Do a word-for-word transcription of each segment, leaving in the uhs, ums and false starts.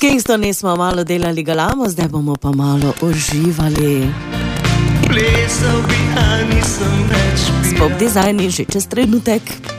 Kingstoni smo malo delali galamo, zdaj bomo pa malo uživali. Plesal bi, a nisem več pil. Spop dizajni že čez trenutek.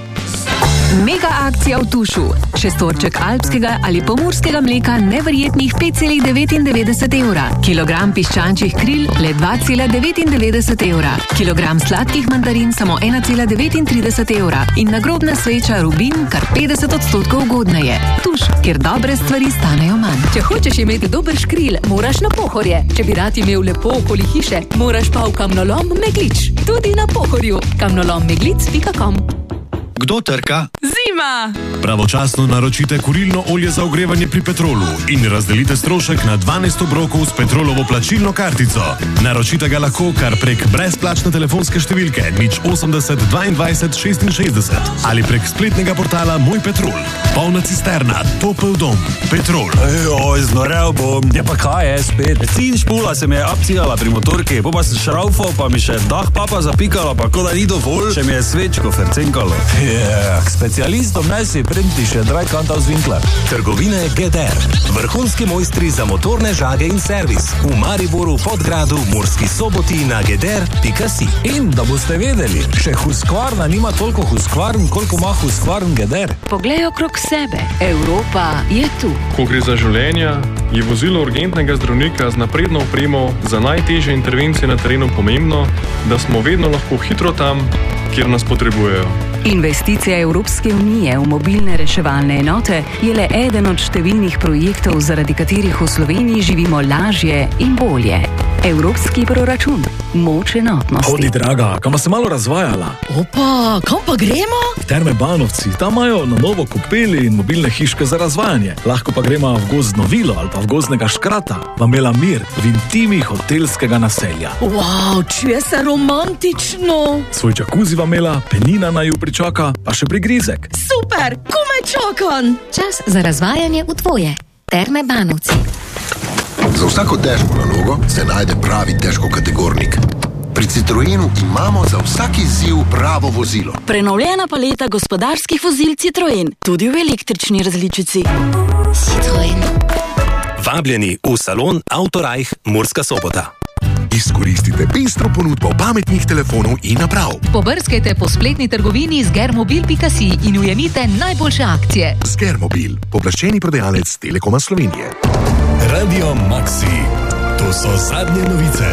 Mega akcija v Tušu. Šestorček alpskega ali pomurskega mleka neverjetnih pet celih devetindevetdeset evra. Kilogram piščančjih kril le dva celih devetindevetdeset evra. Kilogram sladkih mandarin samo ena celih devetintrideset evra. In nagrobna sveča Rubin kar petdeset odstotkov ugodneje. Tuš, kjer dobre stvari stanejo manj. Če hočeš imeti dober škril, moraš na Pohorje. Če bi rad imel lepo okoli hiše, moraš pa v kamnolom Meglič. Tudi na Pohorju. kamnolom meglic pika com. Kdo trka? Zima! Pravočasno naročite kurilno olje za ogrevanje pri Petrolu in razdelite strošek na dvanajst obrokov s Petrolovo plačilno kartico. Naročite ga lahko kar prek brezplačne telefonske številke nič osemdeset dvaindvajset šestinšestdeset ali prek spletnega portala Moj Petrol. Polna cisterna, topel dom, Petrol. Ejoj, znorel bom. Ja pa kaj je spet? Sin špula se mi je apcijala pri motorki, pa pa se šraufal, pa mi še dah papa zapikala, pa ko da ni dovolj, še mi je svečko fercenkalo. Yeah, k specialistom naj si printi še Drajkantov Zwinkler. Trgovine G D R. Vrhunski mojstri za motorne žage in servis. V Mariboru, Podgradu, Murski Soboti na g d r pika si. In da boste vedeli, še Husqvarna nima toliko Husqvarn, koliko ima Husqvarn G D R. Poglej okrog sebe. Evropa je tu. Ko gre za življenja, je vozilo urgentnega zdravnika z napredno opremo za najtežje intervencije na terenu pomembno, da smo vedno lahko hitro tam, kjer nas potrebujejo. Investicija Evropske unije v mobilne reševalne enote je le eden od številnih projektov, zaradi katerih v Sloveniji živimo lažje in bolje. Evropski proračun. Moč enotnosti. Hodi, draga, kam se malo razvajala? Opa, kam pa gremo? V Terme Banovci. Tam imajo na novo kopeli in mobilne hiške za razvajanje. Lahko pa gremo v gozdno vilo ali pa v gozdnega škrata. Pa imela mir v intimi hotelskega naselja. Wow, čuje se romantično. Svoj jacuzzi vam imela, penina naj ju pričaka, pa še prigrizek. Super, komaj čakam. Čas za razvajanje v tvoje Terme Banovci. Za vsako težko nalogo se najde pravi težkokategornik. Pri Citroenu imamo za vsak izziv pravo vozilo. Prenovljena paleta gospodarskih vozil Citroen, tudi v električni različici. Citroen. Vabljeni v salon Autorajh Murska Sobota. Izkoristite pestro ponudbo pametnih telefonov in naprav. Pobrskajte po spletni trgovini z germobil pika si in ujemite najboljše akcije. Z Germobil, pooblaščeni prodajalec Telekoma Slovenije. Radio Maxi. To so zadnje novice.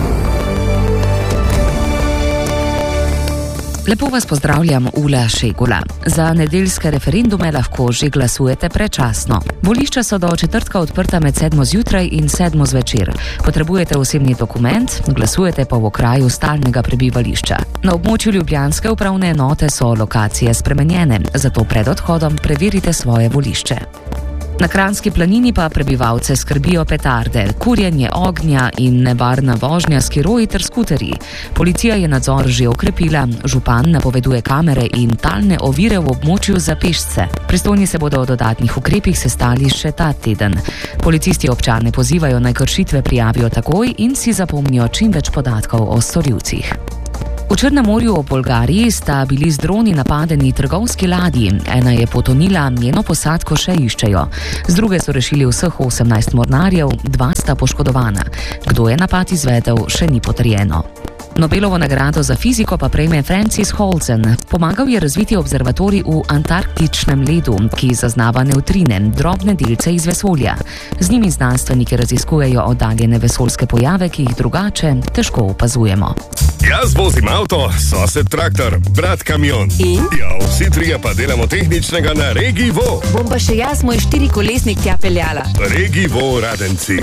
Lepo vas pozdravljam, Ula Šegula. Za nedeljske referendume lahko že glasujete predčasno. Volišča so do četrtka odprta med sedmo zjutraj in sedmo zvečer. Potrebujete osebni dokument, glasujete pa v okraju stalnega prebivališča. Na območju ljubljanske upravne enote so lokacije spremenjene, zato pred odhodom preverite svoje volišče. Na Kranjski planini pa prebivalce skrbijo petarde, kurjenje ognja in nevarna vožnja s skiroji ter skuterji. Policija je nadzor že okrepila, župan napoveduje kamere in talne ovire v območju za pešce. Pristojni se bodo o dodatnih ukrepih sestali še ta teden. Policisti občane pozivajo, naj kršitve prijavijo takoj in si zapomnijo čim več podatkov o storilcih. V Črnem morju v Bolgariji sta bili z droni napadeni trgovski ladji. Ena je potonila, njeno posadko še iščejo. Z druge so rešili vseh osemnajst mornarjev, dva sta poškodovana. Kdo je napad izvedel, še ni potrjeno. Nobelovo nagrado za fiziko pa prejme Francis Holzen. Pomagal je razviti observatorij v antarktičnem ledu, ki zaznava nevtrine, drobne delce iz vesolja. Z njimi znanstveniki raziskujejo oddaljene vesoljske pojave, ki jih drugače težko opazujemo. Jaz vozim avto, sosed traktor, brat kamion. In? Ja, vsi trije pa delamo tehničnega na Regivo. Bom pa še jaz moj štirikolesnik tja peljala. Regivo Radenci.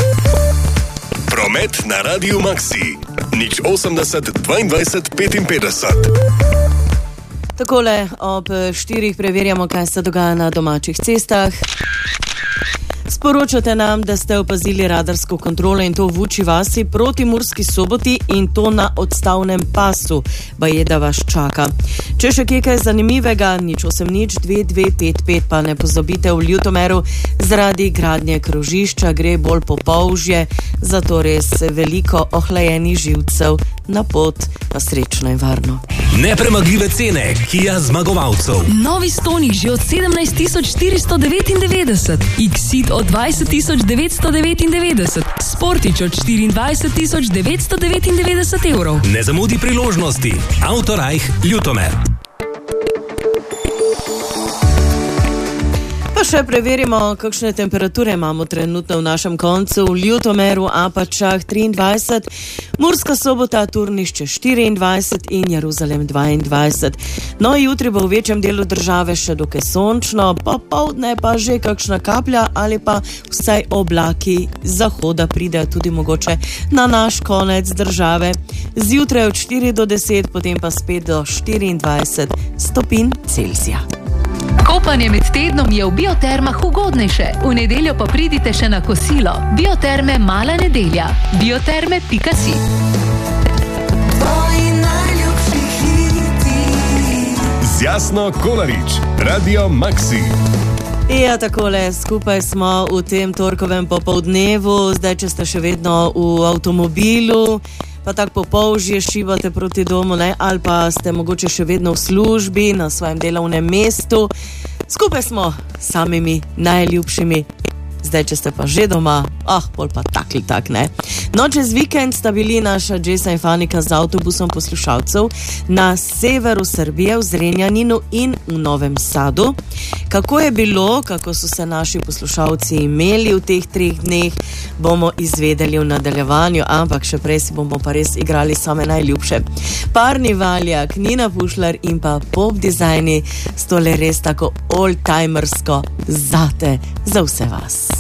Promet na Radiu Maxi. nič osemdeset dvaindvajset petinpetdeset. Takole ob štirih preverjamo, kaj se dogaja na domačih cestah. Sporočate nam, da ste opazili radarsko kontrolo in to v Vuči vasi proti Murski Soboti in to na odstavnem pasu. Baje, da vas čaka. Če še kaj zanimivega, nič osem nič dve dve pet pet, pa ne pozabite, v Ljutomeru zaradi gradnje krožišča gre bolj po polžje, zato res veliko ohlajenih živcev na pot, pa srečno in varno. Nepremagljive cene Kia zmagovalcev. Novi Stonic že od sedemnajst tisoč štiristo devetindevetdeset, Exit od dvajset tisoč devetsto devetindevetdeset, Sportič od štiriindvajset tisoč devetsto devetindevetdeset evrov. Ne zamudi priložnosti. Autorajh Ljutomer. Pa še preverimo, kakšne temperature imamo trenutno v našem koncu. V Ljutomeru, Apačah triindvajset, Murska Sobota, Turnišče štiriindvajset in Jeruzalem dvaindvajset. No, jutri bo v večjem delu države še dokaj sončno, popoldne pa že kakšna kaplja ali pa vsaj oblaki zahoda pridejo tudi mogoče na naš konec države. Zjutraj od štiri do deset, potem pa spet do štiriindvajset stopinj Celzija. Kopanje med tednom je v Biotermah ugodnejše. V nedeljo pa pridite še na kosilo. Bioterme Mala nedelja. bioterme pika si. Z Jasno Kolarič, Radio Maxi. Ja, takole, skupaj smo v tem torkovem popoldnevu, zdaj, če ste še vedno v avtomobilu, pa tako popolžje šibate proti domu, ne? Ali pa ste mogoče še vedno v službi, na svojem delovnem mestu. Skupaj smo samimi najljubšimi. Zdaj, če ste pa že doma, ah, bolj pa takli tak, ne. No, čez vikend sta bili naša Džesa in Fanika z avtobusom poslušalcev na severu Srbije, v Zrenjaninu in v Novem Sadu. Kako je bilo, kako so se naši poslušalci imeli v teh treh dneh, bomo izvedeli v nadaljevanju, ampak še prej si bomo pa res igrali same najljubše. Parni Valjak, Nina Pušlar in pa Pop Dizajni, stole res tako oldtimersko zate, za vse vas.